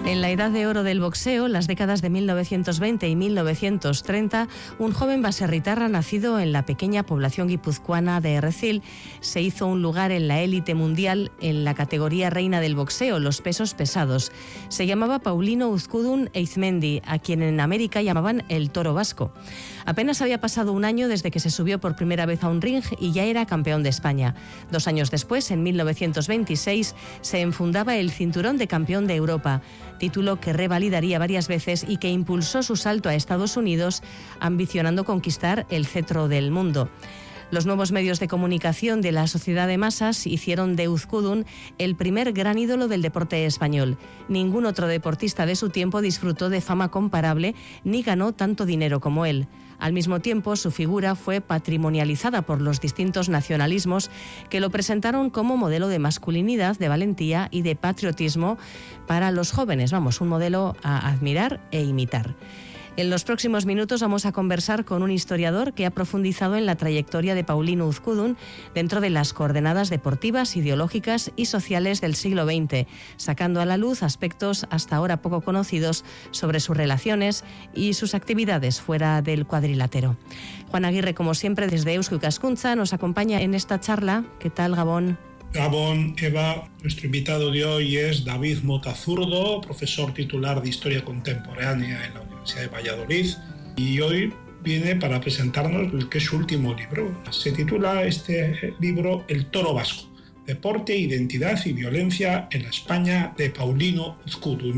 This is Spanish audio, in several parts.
En la edad de oro del boxeo, las décadas de 1920 y 1930, un joven baserritarra nacido en la pequeña población guipuzcoana de Errezil se hizo un lugar en la élite mundial en la categoría reina del boxeo, los pesos pesados. Se llamaba Paulino Uzkudun Eizmendi, a quien en América llamaban el Toro Vasco. Apenas había pasado un año desde que se subió por primera vez a un ring y ya era campeón de España. 2 años después, en 1926, se enfundaba el cinturón de campeón de Europa, título que revalidaría varias veces y que impulsó su salto a Estados Unidos, ambicionando conquistar el cetro del mundo. Los nuevos medios de comunicación de la sociedad de masas hicieron de Uzkudun el primer gran ídolo del deporte español. Ningún otro deportista de su tiempo disfrutó de fama comparable ni ganó tanto dinero como él. Al mismo tiempo, su figura fue patrimonializada por los distintos nacionalismos que lo presentaron como modelo de masculinidad, de valentía y de patriotismo para los jóvenes. Vamos, un modelo a admirar e imitar. En los próximos minutos vamos a conversar con un historiador que ha profundizado en la trayectoria de Paulino Uzkudun dentro de las coordenadas deportivas, ideológicas y sociales del siglo XX, sacando a la luz aspectos hasta ahora poco conocidos sobre sus relaciones y sus actividades fuera del cuadrilátero. Juan Aguirre, como siempre, desde Eusko Ikaskuntza, nos acompaña en esta charla. ¿Qué tal, Gabón? Gabón, Eva. Nuestro invitado de hoy es David Mota Zurdo, profesor titular de Historia Contemporánea en la Universidad de Valladolid, y hoy viene para presentarnos el que es su último libro. Se titula este libro El Toro Vasco, Deporte, Identidad y Violencia en la España de Paulino Uzkudun,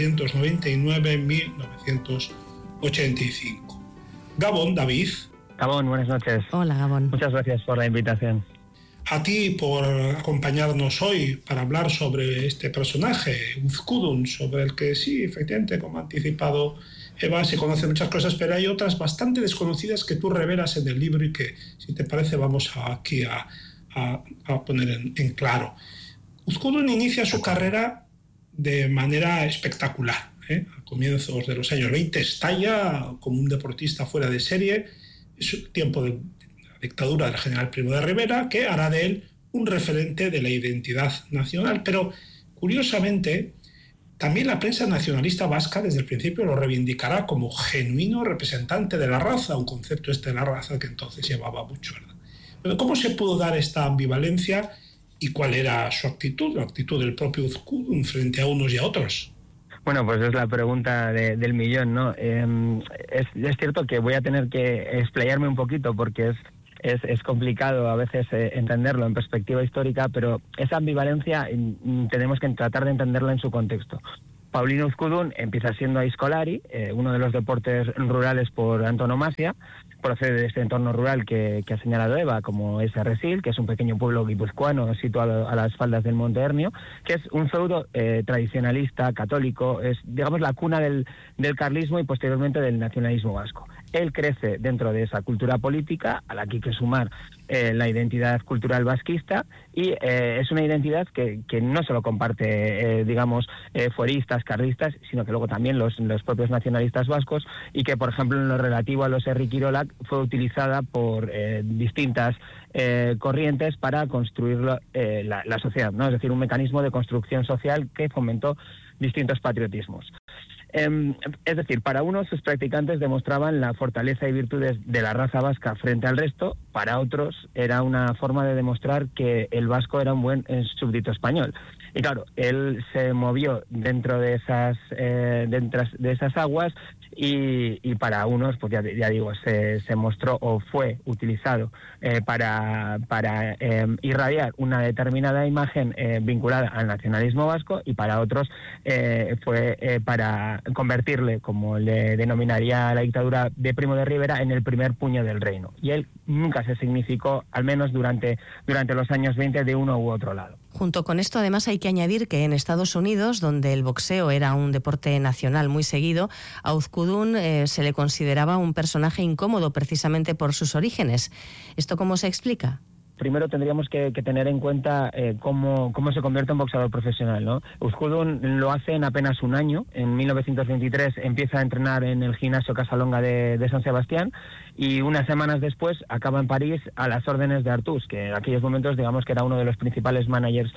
1899-1985. Gabón, David. Gabón, buenas noches. Hola, Gabón. Muchas gracias por la invitación. A ti por acompañarnos hoy para hablar sobre este personaje, Uzkudun, sobre el que sí, efectivamente, como ha anticipado Eva, se conocen muchas cosas, pero hay otras bastante desconocidas que tú revelas en el libro y que, si te parece, vamos aquí a poner en claro. Uzkudun inicia su carrera de manera espectacular. A comienzos de los años 20 estalla como un deportista fuera de serie. Es el tiempo de dictadura del general Primo de Rivera, que hará de él un referente de la identidad nacional. Pero, curiosamente, también la prensa nacionalista vasca desde el principio lo reivindicará como genuino representante de la raza, un concepto de la raza que entonces llevaba mucho, ¿verdad? Pero ¿cómo se pudo dar esta ambivalencia y cuál era su actitud, la actitud del propio Uzkudun frente a unos y a otros? Bueno, pues es la pregunta del millón, ¿no? Es cierto que voy a tener que explayarme un poquito porque es complicado a veces entenderlo en perspectiva histórica, pero esa ambivalencia tenemos que tratar de entenderla en su contexto. Paulino Uzkudun empieza siendo aizkolari, uno de los deportes rurales por antonomasia. Procede de este entorno rural que ha señalado Eva, como es Errezil, que es un pequeño pueblo guipuzcoano situado a las faldas del Monte Hernio, que es un feudo tradicionalista, católico, es, digamos, la cuna del carlismo y posteriormente del nacionalismo vasco. Él crece dentro de esa cultura política, a la que hay que sumar la identidad cultural vasquista, y es una identidad que no solo comparte, fueristas, carlistas, sino que luego también los propios nacionalistas vascos, y que, por ejemplo, en lo relativo a los Herri Kirolak, fue utilizada por distintas corrientes para construir la sociedad, ¿no? Es decir, un mecanismo de construcción social que fomentó distintos patriotismos. Es decir, para unos sus practicantes demostraban la fortaleza y virtudes de la raza vasca frente al resto, para otros era una forma de demostrar que el vasco era un buen súbdito español. Y claro, él se movió dentro de esas aguas y para unos, pues ya digo, se mostró o fue utilizado para irradiar una determinada imagen vinculada al nacionalismo vasco, y para otros fue para convertirle, como le denominaría la dictadura de Primo de Rivera, en el primer puño del reino. Y él nunca se significó, al menos durante los años 20, de uno u otro lado. Junto con esto, además, hay que añadir que en Estados Unidos, donde el boxeo era un deporte nacional muy seguido, a Uzkudun se le consideraba un personaje incómodo precisamente por sus orígenes. ¿Esto cómo se explica? primero tendríamos que tener en cuenta cómo se convierte en boxeador profesional, ¿no? Uzkudun lo hace en apenas un año. En 1923 empieza a entrenar en el gimnasio Casalonga de San Sebastián, y unas semanas después acaba en París a las órdenes de Artús, que en aquellos momentos digamos que era uno de los principales managers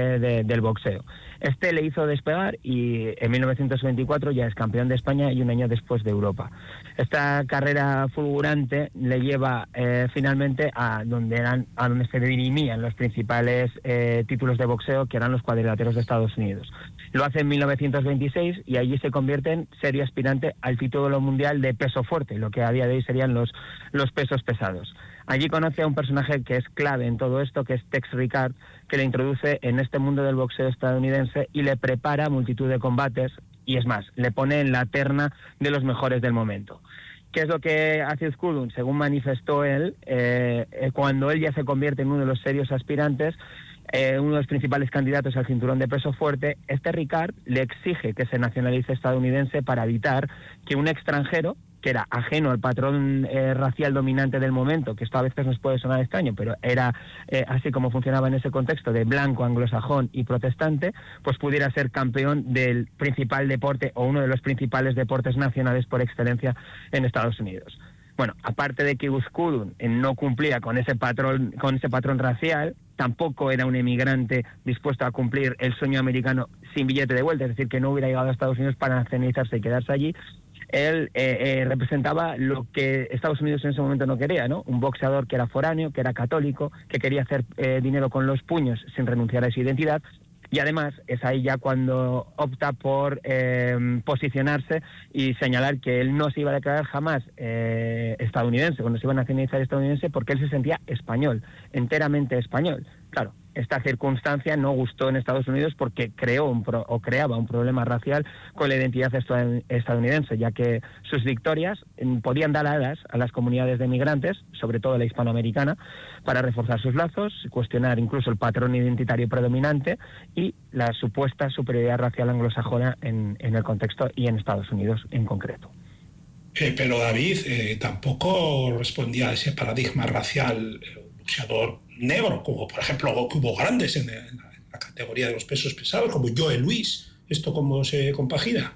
del boxeo. Este le hizo despegar y en 1924 ya es campeón de España y un año después de Europa. Esta carrera fulgurante le lleva finalmente a donde se dirimían los principales títulos de boxeo, que eran los cuadriláteros de Estados Unidos. Lo hace en 1926 y allí se convierte en serio aspirante al título mundial de peso fuerte, lo que a día de hoy serían los pesos pesados. Allí conoce a un personaje que es clave en todo esto, que es Tex Rickard, que le introduce en este mundo del boxeo estadounidense y le prepara multitud de combates, y es más, le pone en la terna de los mejores del momento. ¿Qué es lo que hace Uzkudun? Según manifestó él, cuando él ya se convierte en uno de los serios aspirantes, uno de los principales candidatos al cinturón de peso fuerte, este Rickard le exige que se nacionalice estadounidense para evitar que un extranjero, que era ajeno al patrón racial dominante del momento, que esto a veces nos puede sonar extraño, pero era así como funcionaba en ese contexto de blanco, anglosajón y protestante, pues pudiera ser campeón del principal deporte o uno de los principales deportes nacionales por excelencia en Estados Unidos. Bueno, aparte de que Uzkudun no cumplía con ese patrón racial, tampoco era un emigrante dispuesto a cumplir el sueño americano sin billete de vuelta, es decir, que no hubiera llegado a Estados Unidos para nacionalizarse y quedarse allí. Él representaba lo que Estados Unidos en ese momento no quería, ¿no? Un boxeador que era foráneo, que era católico, que quería hacer dinero con los puños sin renunciar a su identidad. Y además es ahí ya cuando opta por posicionarse y señalar que él no se iba a declarar jamás estadounidense, cuando se iba a nacionalizar estadounidense, porque él se sentía español, enteramente español. Claro, esta circunstancia no gustó en Estados Unidos porque creaba un problema racial con la identidad estadounidense, ya que sus victorias podían dar alas a las comunidades de migrantes, sobre todo la hispanoamericana, para reforzar sus lazos, cuestionar incluso el patrón identitario predominante y la supuesta superioridad racial anglosajona en el contexto y en Estados Unidos en concreto. Pero David tampoco respondía a ese paradigma racial boxeador negro, como por ejemplo hubo grandes en la categoría de los pesos pesados, como Joe Louis. ¿Esto cómo se compagina?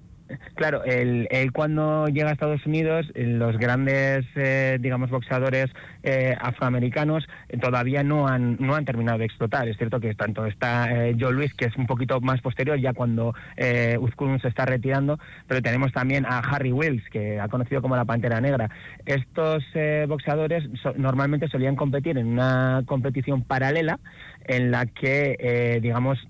Claro, él cuando llega a Estados Unidos, los grandes, boxeadores afroamericanos todavía no han terminado de explotar. Es cierto que tanto está Joe Louis, que es un poquito más posterior, ya cuando Uzkudun se está retirando, pero tenemos también a Harry Wills, que ha conocido como la Pantera Negra. Estos boxeadores normalmente solían competir en una competición paralela en la que,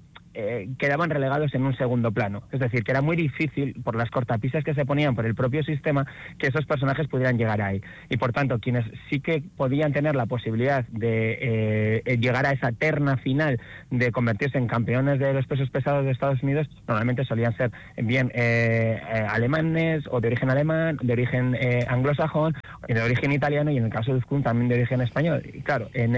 quedaban relegados en un segundo plano. Es decir, que era muy difícil, por las cortapisas que se ponían por el propio sistema, que esos personajes pudieran llegar ahí. Y por tanto, quienes sí que podían tener la posibilidad de llegar a esa terna final de convertirse en campeones de los pesos pesados de Estados Unidos, normalmente solían ser bien alemanes o de origen alemán, de origen anglosajón, de origen italiano y en el caso de Uzkudun también de origen español. Y claro, en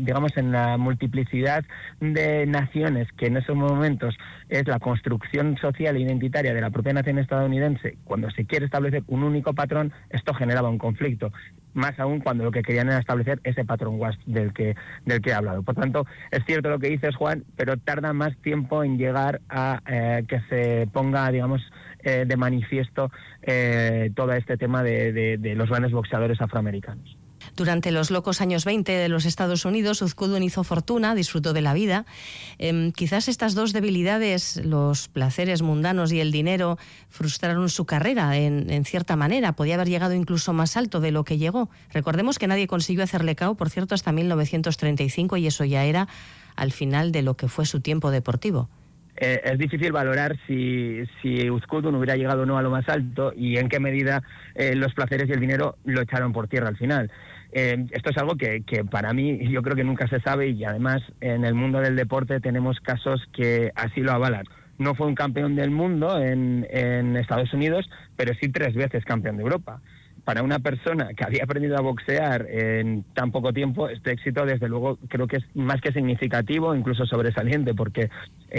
la multiplicidad de naciones que en esos momentos es la construcción social e identitaria de la propia nación estadounidense, cuando se quiere establecer un único patrón, esto generaba un conflicto, más aún cuando lo que querían era establecer ese patrón WASP del que he hablado. Por tanto, es cierto lo que dices, Juan, pero tarda más tiempo en llegar a que se ponga, de manifiesto todo este tema de los grandes boxeadores afroamericanos. Durante los locos años 20 de los Estados Unidos, Uzkudun hizo fortuna, disfrutó de la vida. Quizás estas dos debilidades, los placeres mundanos y el dinero, frustraron su carrera en cierta manera. Podía haber llegado incluso más alto de lo que llegó. Recordemos que nadie consiguió hacerle KO, por cierto, hasta 1935, y eso ya era al final de lo que fue su tiempo deportivo. Es difícil valorar si Uzkudun hubiera llegado o no a lo más alto y en qué medida los placeres y el dinero lo echaron por tierra al final. Esto es algo que para mí yo creo que nunca se sabe, y además en el mundo del deporte tenemos casos que así lo avalan. No fue un campeón del mundo en Estados Unidos, pero sí 3 veces campeón de Europa. Para una persona que había aprendido a boxear en tan poco tiempo, este éxito desde luego creo que es más que significativo, incluso sobresaliente, porque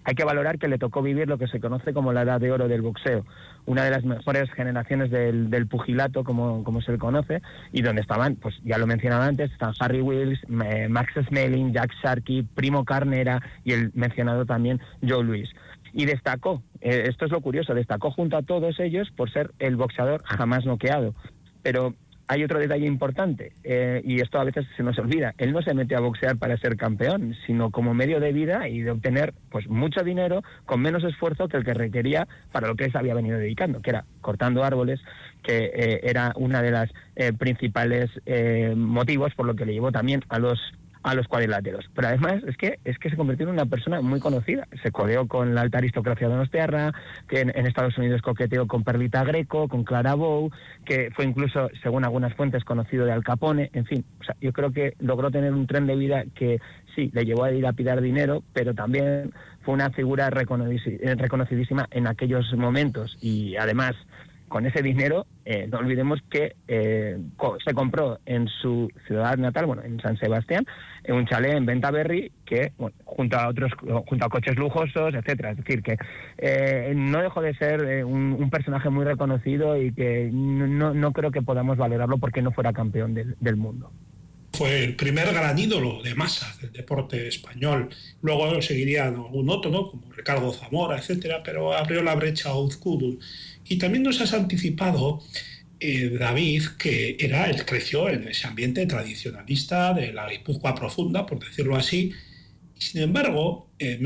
Hay que valorar que le tocó vivir lo que se conoce como la edad de oro del boxeo, una de las mejores generaciones del pugilato, como se le conoce, y donde estaban, pues ya lo mencionaba antes, están Harry Wills, Max Schmeling, Jack Sharkey, Primo Carnera y el mencionado también Joe Louis. Y destacó, esto es lo curioso, destacó junto a todos ellos por ser el boxeador jamás noqueado. Pero hay otro detalle importante, y esto a veces se nos olvida. Él no se metió a boxear para ser campeón, sino como medio de vida y de obtener pues mucho dinero con menos esfuerzo que el que requería para lo que él se había venido dedicando, que era cortando árboles, que era una de las principales motivos por lo que le llevó también a los cuadriláteros. Pero además es que se convirtió en una persona muy conocida. Se codeó con la alta aristocracia donostiarra, que en Estados Unidos coqueteó con Perlita Greco, con Clara Bow, que fue incluso, según algunas fuentes, conocido de Al Capone. En fin, o sea, yo creo que logró tener un tren de vida que sí, le llevó a dilapidar dinero, pero también fue una figura reconocidísima en aquellos momentos. Y además, con ese dinero, no olvidemos que se compró en su ciudad natal, en San Sebastián, un chalet en Bentaberry, que junto a coches lujosos, etcétera. Es decir, que no dejó de ser un personaje muy reconocido y que no creo que podamos valorarlo porque no fuera campeón del mundo. Fue el primer gran ídolo de masas del deporte español. Luego seguiría algún otro, ¿no?, como Ricardo Zamora, etcétera, pero abrió la brecha a Uzkudun. Y también nos has anticipado, David, que él creció en ese ambiente tradicionalista de la Guipúzcoa profunda, por decirlo así. Sin embargo, en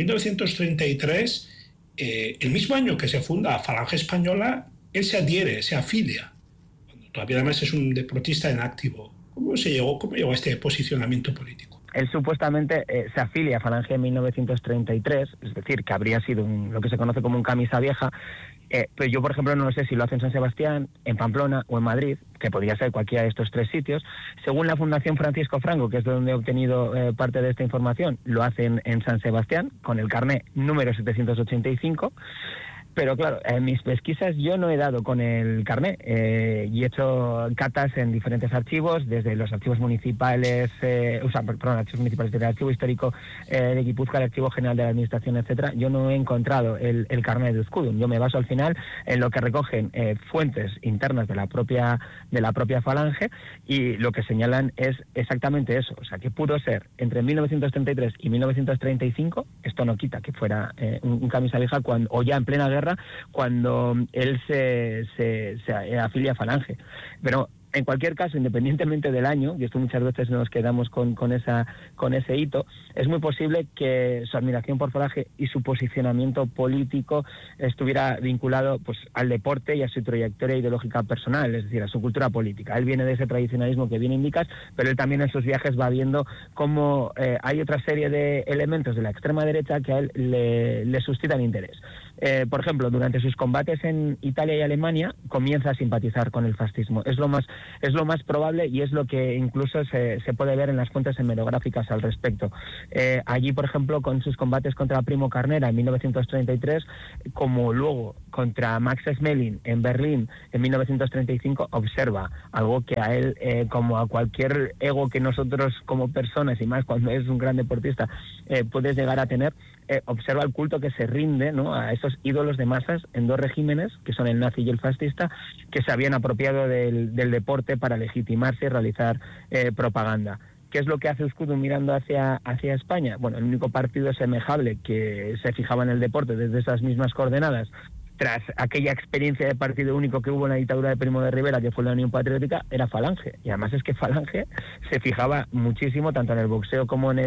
1933, el mismo año que se funda Falange Española, él se afilia, cuando todavía además es un deportista en activo. ¿Cómo llegó a este posicionamiento político? Él supuestamente se afilia a Falange en 1933, es decir, que habría sido lo que se conoce como un camisa vieja, pero yo, por ejemplo, no lo sé si lo hace en San Sebastián, en Pamplona o en Madrid, que podría ser cualquiera de estos tres sitios. Según la Fundación Francisco Franco, que es de donde he obtenido parte de esta información, lo hacen en San Sebastián, con el carné número 785. Pero claro, en mis pesquisas yo no he dado con el carné y he hecho catas en diferentes archivos, desde los archivos municipales, archivos municipales del Archivo Histórico de Guipúzcoa, el Archivo General de la Administración, etcétera. Yo no he encontrado el carné de Uzkudun. Yo me baso al final en lo que recogen fuentes internas de la propia Falange, y lo que señalan es exactamente eso, o sea, que pudo ser entre 1933 y 1935, esto no quita que fuera un camisa vieja o ya en plena guerra, cuando él se afilia a Falange. Pero en cualquier caso, independientemente del año, y esto muchas veces nos quedamos con ese hito, es muy posible que su admiración por Falange y su posicionamiento político estuviera vinculado pues al deporte y a su trayectoria ideológica personal, es decir, a su cultura política. Él viene de ese tradicionalismo que bien indicas, pero él también en sus viajes va viendo cómo hay otra serie de elementos de la extrema derecha que a él le suscitan interés. Por ejemplo, durante sus combates en Italia y Alemania comienza a simpatizar con el fascismo. Es lo más probable y es lo que incluso se puede ver en las fuentes hemerográficas al respecto. Allí, por ejemplo, con sus combates contra Primo Carnera en 1933, como luego contra Max Schmeling en Berlín en 1935, observa algo que a él, como a cualquier ego que nosotros como personas, y más cuando es un gran deportista, puedes llegar a tener, observa el culto que se rinde, ¿no?, a esos ídolos de masas en dos regímenes, que son el nazi y el fascista, que se habían apropiado del deporte para legitimarse y realizar propaganda. ¿Qué es lo que hace Uzkudun mirando hacia España? Bueno, el único partido semejable que se fijaba en el deporte desde esas mismas coordenadas, tras aquella experiencia de partido único que hubo en la dictadura de Primo de Rivera, que fue la Unión Patriótica, era Falange. Y además es que Falange se fijaba muchísimo tanto en el boxeo como en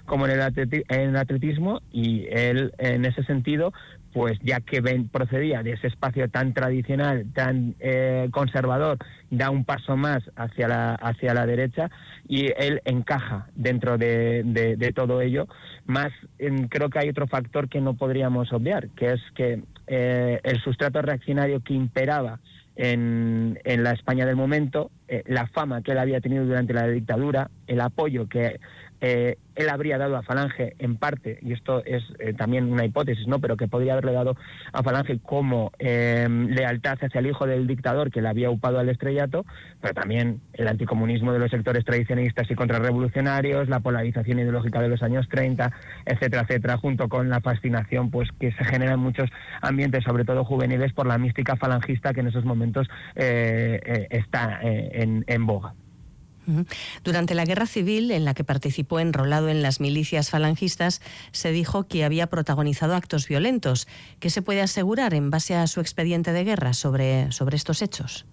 el atletismo, y él, en ese sentido, pues ya que procedía de ese espacio tan tradicional, tan conservador, da un paso más hacia la derecha, y él encaja dentro de todo ello. Más, creo que hay otro factor que no podríamos obviar, que es que el sustrato reaccionario que imperaba en la España del momento, la fama que él había tenido durante la dictadura, el apoyo que él habría dado a Falange en parte, y esto es también una hipótesis, ¿no?, pero que podría haberle dado a Falange como lealtad hacia el hijo del dictador que le había upado al estrellato, pero también el anticomunismo de los sectores tradicionalistas y contrarrevolucionarios, la polarización ideológica de los años 30, etcétera, etcétera, junto con la fascinación pues que se genera en muchos ambientes, sobre todo juveniles, por la mística falangista que en esos momentos está en boga. Durante la Guerra Civil, en la que participó enrolado en las milicias falangistas, se dijo que había protagonizado actos violentos. ¿Qué se puede asegurar en base a su expediente de guerra sobre estos hechos?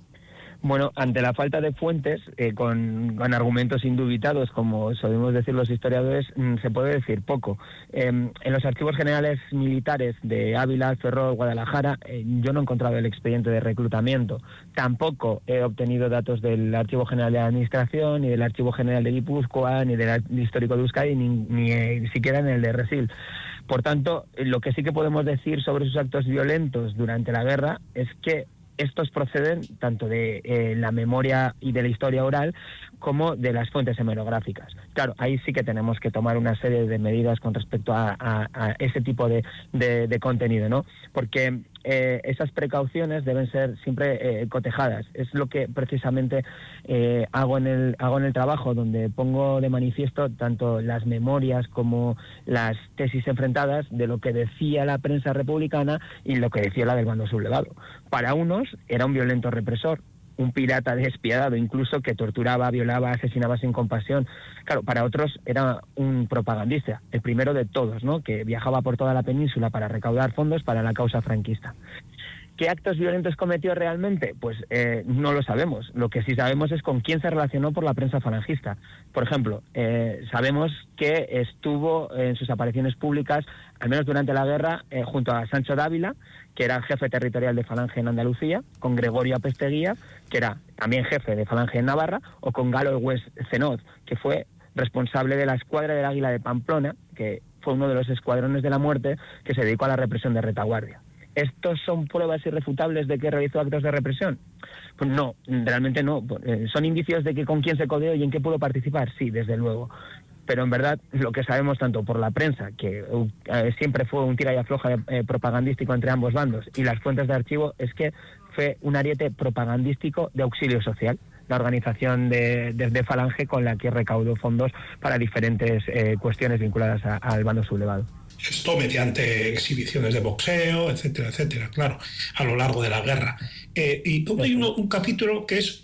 Bueno, ante la falta de fuentes, con argumentos indubitados, como solemos decir los historiadores, se puede decir poco. En los archivos generales militares de Ávila, Ferrol, Guadalajara, yo no he encontrado el expediente de reclutamiento. Tampoco he obtenido datos del Archivo General de la Administración, ni del Archivo General de Guipúzcoa, ni del Histórico de Euskadi, ni siquiera en el de Resil. Por tanto, lo que sí que podemos decir sobre sus actos violentos durante la guerra es que estos proceden tanto de la memoria y de la historia oral como de las fuentes hemerográficas. Claro, ahí sí que tenemos que tomar una serie de medidas con respecto a ese tipo de contenido, ¿no? Porque esas precauciones deben ser siempre cotejadas. Es lo que precisamente hago en el trabajo, donde pongo de manifiesto tanto las memorias como las tesis enfrentadas de lo que decía la prensa republicana y lo que decía la del bando sublevado. Para unos era un violento represor, un pirata despiadado, incluso que torturaba, violaba, asesinaba sin compasión. Claro, para otros era un propagandista, el primero de todos, ¿no?, que viajaba por toda la península para recaudar fondos para la causa franquista. ¿Qué actos violentos cometió realmente? Pues no lo sabemos. Lo que sí sabemos es con quién se relacionó por la prensa falangista. Por ejemplo, sabemos que estuvo en sus apariciones públicas, al menos durante la guerra, junto a Sancho Dávila, que era jefe territorial de Falange en Andalucía, con Gregorio Apesteguía, que era también jefe de Falange en Navarra, o con Galo Hues Zenod, que fue responsable de la escuadra del Águila de Pamplona, que fue uno de los escuadrones de la muerte que se dedicó a la represión de retaguardia. ¿Estos son pruebas irrefutables de que realizó actos de represión? Pues no, realmente no. ¿Son indicios de que con quién se codeó y en qué pudo participar? Sí, desde luego. Pero en verdad lo que sabemos tanto por la prensa, que siempre fue un tira y afloja propagandístico entre ambos bandos, y las fuentes de archivo, es que fue un ariete propagandístico de auxilio social, la organización de Falange con la que recaudó fondos para diferentes cuestiones vinculadas al bando sublevado. Esto mediante exhibiciones de boxeo, etcétera, etcétera, claro, a lo largo de la guerra. Y hay un capítulo que es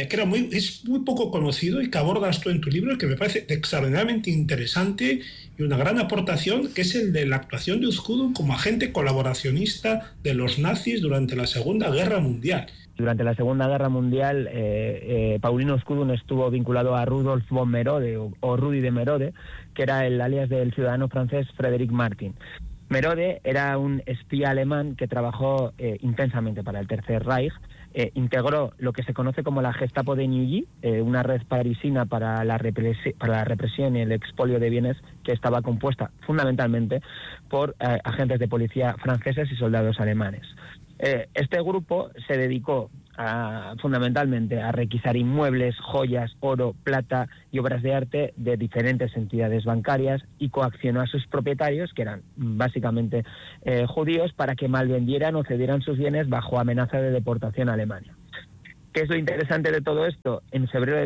muy poco conocido y que abordas tú en tu libro y que me parece extraordinariamente interesante y una gran aportación, que es el de la actuación de Uzkudun como agente colaboracionista de los nazis durante la Segunda Guerra Mundial. Durante la Segunda Guerra Mundial, Paulino Uzkudun estuvo vinculado a Rudolf von Merode, o Rudy de Merode, que era el alias del ciudadano francés Frédéric Martin. Merode era un espía alemán que trabajó intensamente para el Tercer Reich. Integró lo que se conoce como la Gestapo de Neuilly, una red parisina para la represión y el expolio de bienes, que estaba compuesta fundamentalmente por agentes de policía franceses y soldados alemanes. Este grupo se dedicó fundamentalmente a requisar inmuebles, joyas, oro, plata y obras de arte de diferentes entidades bancarias, y coaccionó a sus propietarios, que eran básicamente judíos, para que malvendieran o cedieran sus bienes bajo amenaza de deportación a Alemania. ¿Qué es lo interesante de todo esto? En febrero de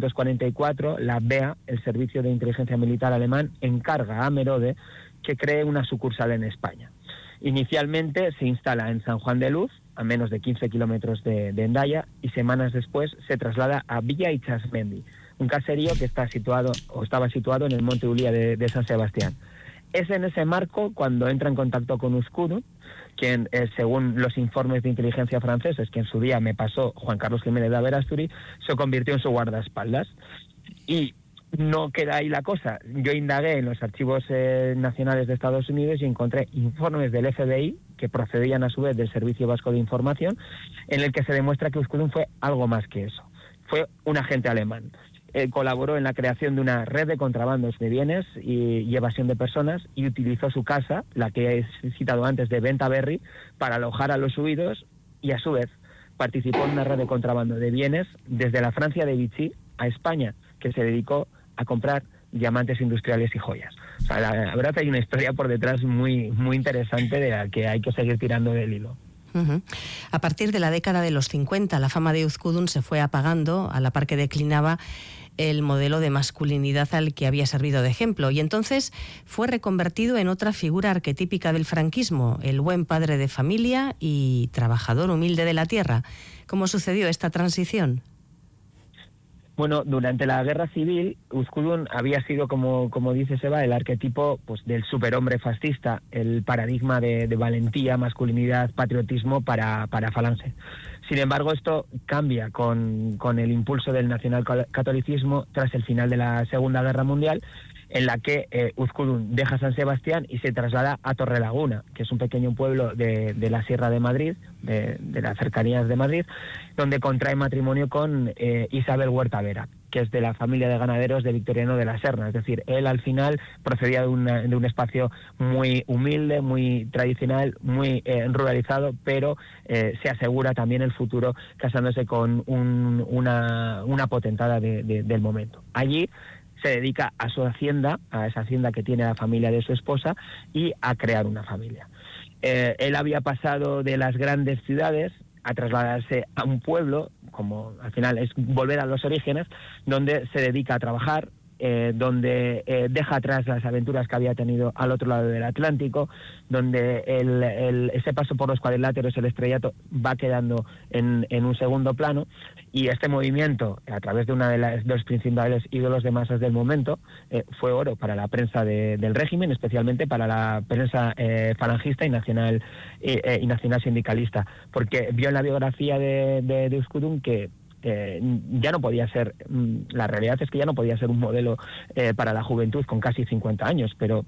1944, la BEA, el Servicio de Inteligencia Militar alemán, encarga a Merode que cree una sucursal en España. Inicialmente se instala en San Juan de Luz, a menos de 15 kilómetros de Hendaya, y semanas después se traslada a Villa Itxasmendi, un caserío que estaba situado en el Monte Ulia de San Sebastián. Es en ese marco cuando entra en contacto con Uzkudun, quien, según los informes de inteligencia franceses que en su día me pasó Juan Carlos Jiménez de Aberasturi, se convirtió en su guardaespaldas. Y no queda ahí la cosa. Yo indagué en los archivos nacionales de Estados Unidos y encontré informes del FBI que procedían a su vez del Servicio Vasco de Información, en el que se demuestra que Uzkudun fue algo más que eso. Fue un agente alemán. Colaboró en la creación de una red de contrabandos de bienes y evasión de personas, y utilizó su casa, la que he citado antes, de Venta Berry, para alojar a los huidos, y a su vez participó en una red de contrabando de bienes desde la Francia de Vichy a España, que se dedicó a comprar diamantes industriales y joyas. O sea, la verdad hay una historia por detrás muy, muy interesante de la que hay que seguir tirando del hilo. A partir de la década de los 50, la fama de Uzkudun se fue apagando a la par que declinaba el modelo de masculinidad al que había servido de ejemplo, y entonces fue reconvertido en otra figura arquetípica del franquismo, el buen padre de familia y trabajador humilde de la tierra. ¿Cómo sucedió esta transición? Bueno, durante la Guerra Civil, Uzkudun había sido, como dice Seba, el arquetipo pues del superhombre fascista, el paradigma de valentía, masculinidad, patriotismo para Falange. Sin embargo, esto cambia con el impulso del nacionalcatolicismo tras el final de la Segunda Guerra Mundial, en la que Uzkudun deja San Sebastián y se traslada a Torrelaguna, que es un pequeño pueblo de la Sierra de Madrid, de las cercanías de Madrid, donde contrae matrimonio con Isabel Huerta Vera, que es de la familia de ganaderos de Victoriano de la Serna. Es decir, él al final procedía de un espacio muy humilde, muy tradicional, muy ruralizado, pero se asegura también el futuro casándose con una potentada del momento. Allí se dedica a su hacienda, a esa hacienda que tiene la familia de su esposa, y a crear una familia. Él había pasado de las grandes ciudades a trasladarse a un pueblo, como al final es volver a los orígenes, donde se dedica a trabajar, donde deja atrás las aventuras que había tenido al otro lado del Atlántico, donde ese paso por los cuadriláteros, el estrellato, va quedando en un segundo plano, y este movimiento, a través de una de los principales ídolos de masas del momento, fue oro para la prensa del régimen, especialmente para la prensa falangista y nacional sindicalista, porque vio en la biografía de Uzkudun que ya no podía ser, la realidad es que ya no podía ser un modelo para la juventud con casi 50 años, pero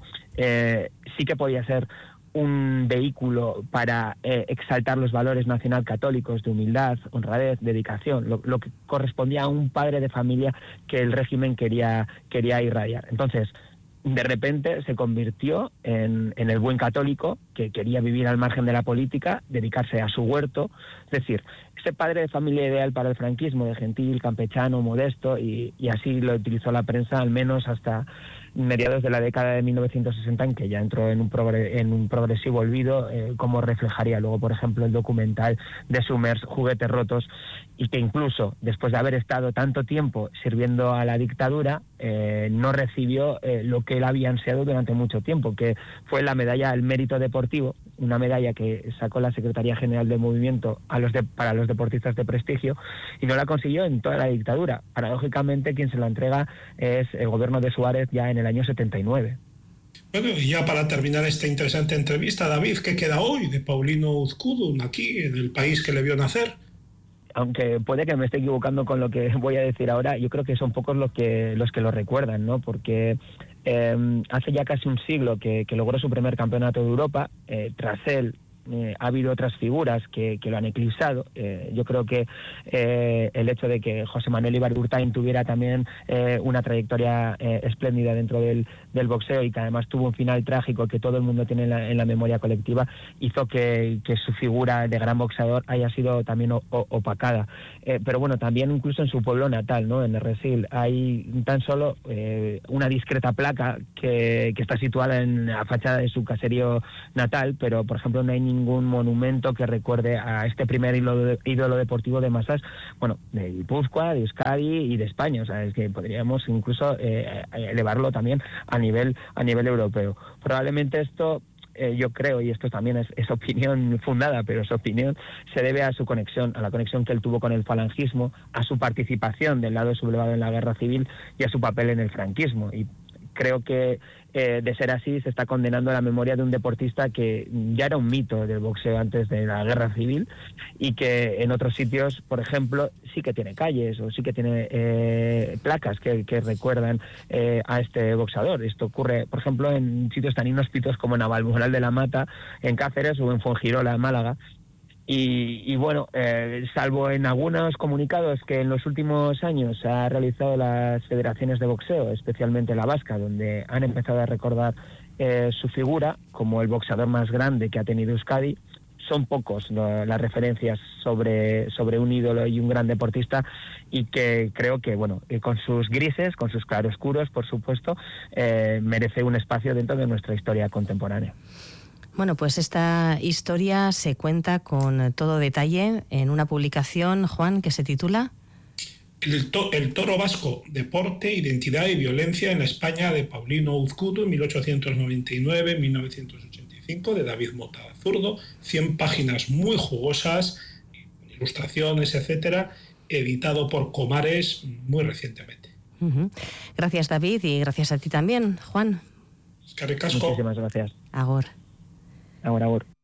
sí que podía ser un vehículo para exaltar los valores nacionalcatólicos de humildad, honradez, dedicación, lo que correspondía a un padre de familia que el régimen quería irradiar. Entonces, de repente se convirtió en el buen católico que quería vivir al margen de la política, dedicarse a su huerto. Es decir, ese padre de familia ideal para el franquismo, de gentil, campechano, modesto, y así lo utilizó la prensa al menos hasta mediados de la década de 1960, en que ya entró en un progresivo olvido, como reflejaría luego, por ejemplo, el documental de Summers, Juguetes Rotos, y que incluso después de haber estado tanto tiempo sirviendo a la dictadura, no recibió lo que él había ansiado durante mucho tiempo, que fue la medalla al mérito deportivo, una medalla que sacó la Secretaría General del Movimiento para los deportistas de prestigio, y no la consiguió en toda la dictadura. Paradójicamente, quien se la entrega es el gobierno de Suárez ya en el año 79. Bueno, y ya para terminar esta interesante entrevista, David, ¿qué queda hoy de Paulino Uzkudun aquí, en el país que le vio nacer? Aunque puede que me esté equivocando con lo que voy a decir ahora, yo creo que son pocos los que lo recuerdan, ¿no? Porque hace ya casi un siglo que logró su primer campeonato de Europa. Tras él ha habido otras figuras que lo han eclipsado. Yo creo que el hecho de que José Manuel Ibargurtain tuviera también una trayectoria espléndida dentro del boxeo, y que además tuvo un final trágico que todo el mundo tiene en la memoria colectiva, hizo que su figura de gran boxeador haya sido también opacada. Pero bueno, también incluso en su pueblo natal, ¿no? En Errejil, hay tan solo una discreta placa que está situada en la fachada de su caserío natal, pero por ejemplo no hay ningún monumento que recuerde a este primer ídolo deportivo de masas, bueno, de Guipúzcoa, de Euskadi y de España. O sea, es que podríamos incluso elevarlo también a nivel europeo. Probablemente esto, yo creo, y esto también es opinión fundada, pero es opinión, se debe a la conexión que él tuvo con el falangismo, a su participación del lado sublevado en la guerra civil y a su papel en el franquismo. Y creo que de ser así se está condenando la memoria de un deportista que ya era un mito del boxeo antes de la guerra civil, y que en otros sitios, por ejemplo, sí que tiene calles o sí que tiene placas que recuerdan a este boxeador. Esto ocurre, por ejemplo, en sitios tan inhóspitos como en Navalmoral de la Mata, en Cáceres, o en Fuengirola, en Málaga. Y bueno, salvo en algunos comunicados que en los últimos años ha realizado las federaciones de boxeo, especialmente la vasca, donde han empezado a recordar su figura como el boxeador más grande que ha tenido Euskadi, son pocos las referencias sobre un ídolo y un gran deportista, y que creo que, bueno, con sus grises, con sus claroscuros, por supuesto, merece un espacio dentro de nuestra historia contemporánea. Bueno, pues esta historia se cuenta con todo detalle en una publicación, Juan, que se titula El toro vasco, deporte, identidad y violencia en la España de Paulino Uzcudu, 1899-1985, de David Mota Zurdo. 100 páginas muy jugosas, ilustraciones, etcétera, editado por Comares muy recientemente. Gracias, David, y gracias a ti también, Juan. Eskerrik asko. Muchísimas gracias. Agor. Agor.